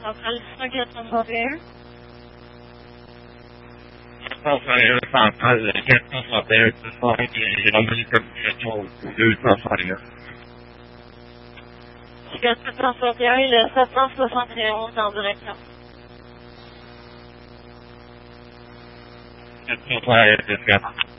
centrale 461. 461 centrale 461, ce soir, j'ai envoyé communication aux 261. 461 et le 771 en direction. 461,